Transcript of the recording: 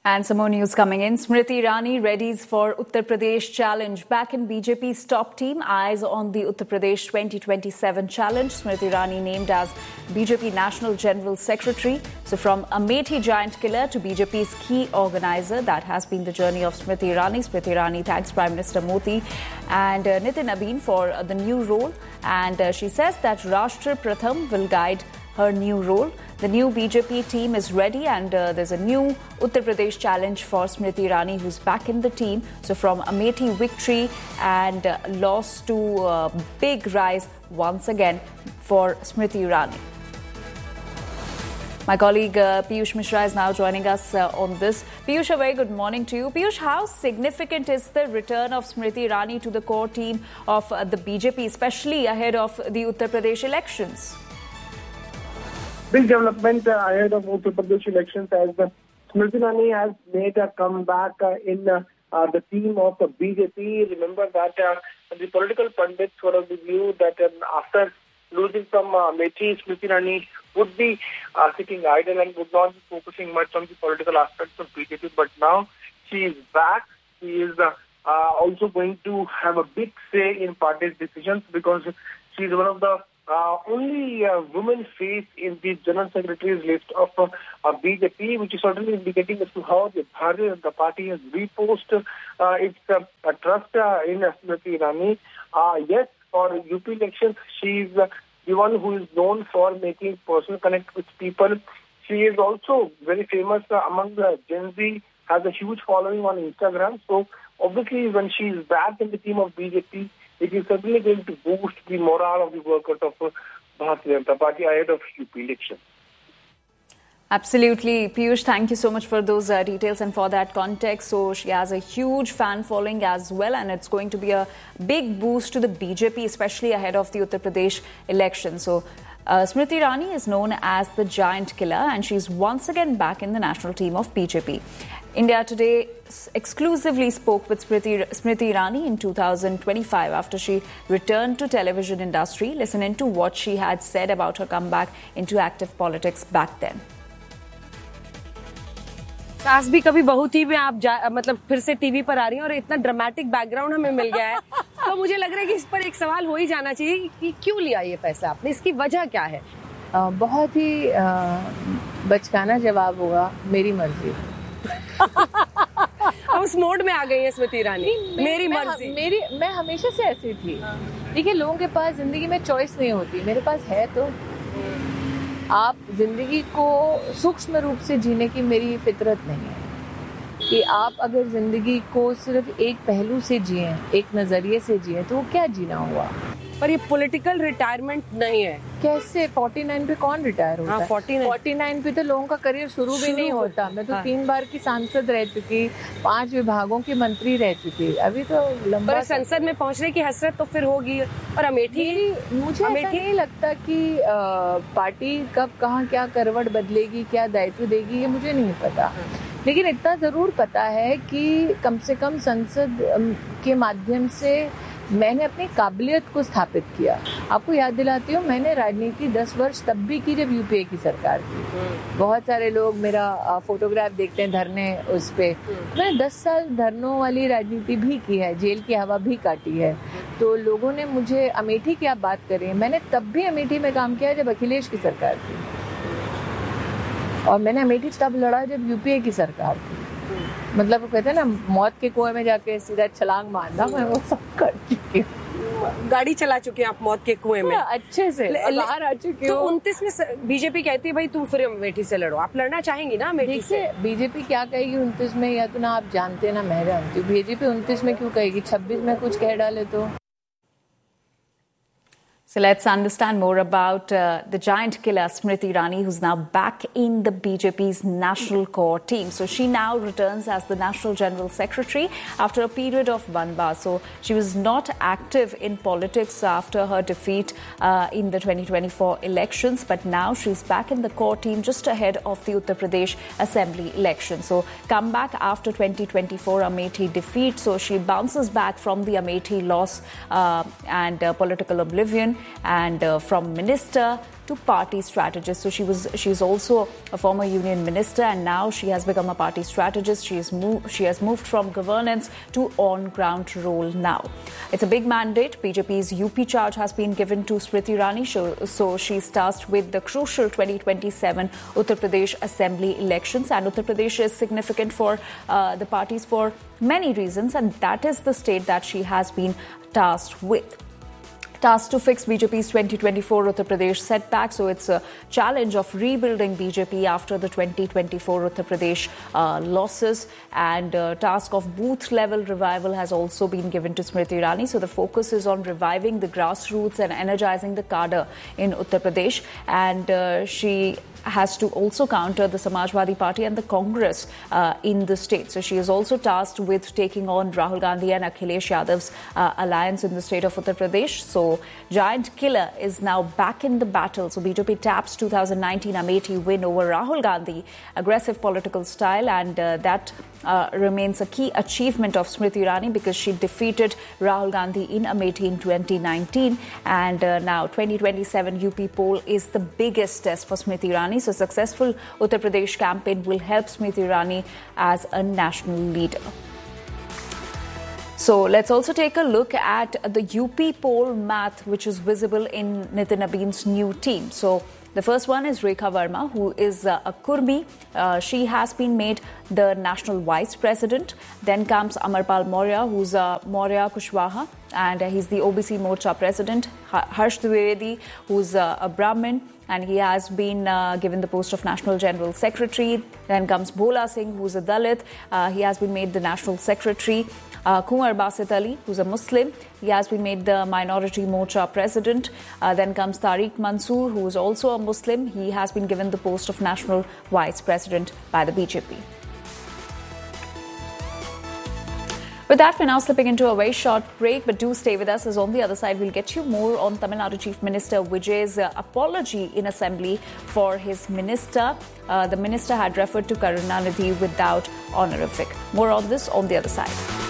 And some more news coming in. Smriti Irani readies for Uttar Pradesh challenge. Back in BJP's top team, eyes on the Uttar Pradesh 2027 challenge. Smriti Irani named as BJP National General Secretary. So from Amethi giant killer to BJP's key organizer, that has been the journey of Smriti Irani. Smriti Irani thanks Prime Minister Modi and Nitin Nabin for the new role. And she says that Rashtra Pratham will guide her new role. The new BJP team is ready and there's a new Uttar Pradesh challenge for Smriti Irani, who's back in the team. So from Amethi victory and loss to big rise once again for Smriti Irani. My colleague Piyush Mishra is now joining us on this. Piyush, a very good morning to you. Piyush, how significant is the return of Smriti Irani to the core team of the BJP, especially ahead of the Uttar Pradesh elections? Big development ahead of Uttar Pradesh elections as Smriti Irani has made a comeback in the team of the BJP. Remember that the political pundits were of the view that after losing from Amethi, Smriti Irani would be sitting idle and would not be focusing much on the political aspects of BJP. But now she is back. She is also going to have a big say in party's decisions because she is one of the only women face in the General Secretary's list of BJP, which is certainly indicating as to how the party has reposed its trust in Smriti Irani. Yes, for UP elections, she is the one who is known for making personal connect with people. She is also very famous among the Gen Z, has a huge following on Instagram. So obviously, when she is back in the team of BJP, it is certainly going to boost the morale of the workers of Bharatiya Janata Party ahead of UP election. Absolutely. Piyush, thank you so much for those details and for that context. So she has a huge fan following as well, and it's going to be a big boost to the BJP, especially ahead of the Uttar Pradesh election. So Smriti Irani is known as the giant killer, and she's once again back in the national team of BJP. India Today exclusively spoke with Smriti Irani in 2025 after she returned to television industry. Listen into what she had said about her comeback into active politics back then. सास भी कभी बहू थी में आप मतलब फिर से टीवी पर आ रही हैं और इतना ड्रामेटिक बैकग्राउंड हमें मिल गया है तो मुझे लग रहा है कि इस पर एक सवाल हो ही जाना चाहिए कि क्यों लिया ये फैसला आपने, इसकी वजह क्या है? बहुत ही बचकाना जवाब होगा, मेरी मर्जी। अब उस मोड में आ गई है स्मृति ईरानी, मेरी मर्जी। मैं हमेशा से ऐसी थी। देखिए, लोगों के पास जिंदगी में चॉइस नहीं होती, मेरे पास है। तो आप जिंदगी को सूक्ष्म रूप से जीने की मेरी फितरत नहीं है कि आप अगर जिंदगी को सिर्फ एक पहलू से जिए, एक नजरिए से जिए, तो वो क्या जीना हुआ? पर ये पॉलिटिकल रिटायरमेंट नहीं है। कैसे 49 पे कौन रिटायर होता है? 49 पे तो लोगों का करियर शुरू भी नहीं होता। मैं तो 3 बार की सांसद रह चुकी, 5 विभागों की मंत्री रह चुकी, अभी तो लंबा। पर संसद में पहुंचने की हसरत तो फिर होगी। और अमेठी, मुझे ऐसा नहीं लगता कि पार्टी कब कहाँ क्या करवट बदलेगी, क्या दायित्व देगी, ये मुझे नहीं पता। लेकिन इतना जरूर पता है कि कम से कम संसद के माध्यम से मैंने अपनी काबिलियत को स्थापित किया। आपको याद दिलाती हूँ, मैंने राजनीति 10 वर्ष तब भी की जब यूपीए की सरकार थी। बहुत सारे लोग मेरा फोटोग्राफ देखते हैं धरने उस पे। मैंने 10 साल धरनों वाली राजनीति भी की है, जेल की हवा भी काटी है। तो लोगों ने मुझे, अमेठी की आप बात करें, मैंने तब भी अमेठी में काम किया जब अखिलेश की सरकार थी, और मैंने अमेठी तब लड़ा जब यूपीए की सरकार थी। मतलब वो कहते हैं ना, मौत के कुएं में जाके सीधा छलांग मारना, मैं वो सब कर चुकी हूँ। गाड़ी चला चुके हैं आप मौत के कुएं में, अच्छे से बाहर आ चुकी हूँ। तो 29 में बीजेपी कहती है भाई तुम फिर अमेठी से लड़ो, आप लड़ना चाहेंगी ना अमेठी से? बीजेपी क्या कहेगी 29 में, या तो ना आप जानते ना मैं जानती हूँ। बीजेपी 29 में क्यों कहेगी? 26 में कुछ कह डाले तो। So let's understand more about the giant killer Smriti Irani, who's now back in the BJP's national core team. So she now returns as the National General Secretary after a period of vanba. So she was not active in politics after her defeat in the 2024 elections, but now she's back in the core team just ahead of the Uttar Pradesh Assembly election. So come back after 2024 Amethi defeat. So she bounces back from the Amethi loss and political oblivion. And from minister to party strategist. So she's also a former union minister, and now she has become a party strategist. She has moved from governance to on-ground role now. It's a big mandate. BJP's UP charge has been given to Smriti Irani, so she's tasked with the crucial 2027 Uttar Pradesh Assembly elections. And Uttar Pradesh is significant for the parties for many reasons, and that is the state that she has been tasked with. Tasked to fix BJP's 2024 Uttar Pradesh setback. So it's a challenge of rebuilding BJP after the 2024 Uttar Pradesh losses, and task of booth-level revival has also been given to Smriti Irani. So the focus is on reviving the grassroots and energizing the cadre in Uttar Pradesh, and she has to also counter the Samajwadi Party and the Congress in the state. So she is also tasked with taking on Rahul Gandhi and Akhilesh Yadav's alliance in the state of Uttar Pradesh. So giant killer is now back in the battle. So BJP taps 2019 Amethi win over Rahul Gandhi, aggressive political style, and that remains a key achievement of Smriti Irani because she defeated Rahul Gandhi in Amethi in 2019, and now 2027 UP poll is the biggest test for Smriti Irani. So successful Uttar Pradesh campaign will help Smriti Irani as a national leader. So let's also take a look at the UP poll math, which is visible in Nitin Nabeen's new team. So the first one is Rekha Verma, who is a Kurmi. She has been made the national vice president. Then comes Amarpal Maurya, who's a Maurya Kushwaha, and he's the OBC Morcha president. Harsh Dwivedi, who's a Brahmin, and he has been given the post of national general secretary. Then comes Bhola Singh, who's a Dalit. He has been made the national secretary. Kumar Basit Ali, who's a Muslim. He has been made the Minority Morcha president. Then comes Tariq Mansoor, who is also a Muslim. He has been given the post of national vice president by the BJP. With that, we're now slipping into a very short break, but do stay with us, as on the other side, we'll get you more on Tamil Nadu Chief Minister Vijay's apology in Assembly for his minister. The minister had referred to Karunanidhi without honorific. More on this on the other side.